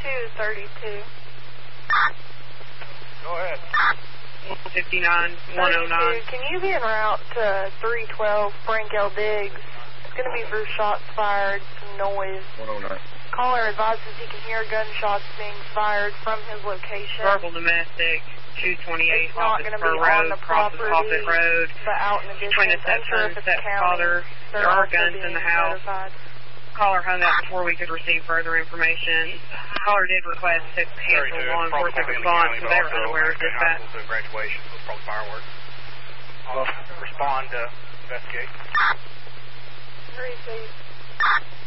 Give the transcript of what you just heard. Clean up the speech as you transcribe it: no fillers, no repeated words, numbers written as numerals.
232. Go ahead. 159, 109. Can you be en route to 312 Frank L. Diggs? It's going to be for shots fired, some noise. 109. Caller advises he can hear gunshots being fired from his location. Verbal domestic, 228 It's not Office going to Per be on Road, the crosses property, Hoffett Road. but out in the Between distance. the Unsure if stepson and it's a stepfather, county. there are guns in the house. Notified. Caller hung up before we could receive further information. Caller did request to cancel law enforcement response, so they were unaware of dispatch. Graduation, so it's probably fireworks. Respond to investigate. 3, please.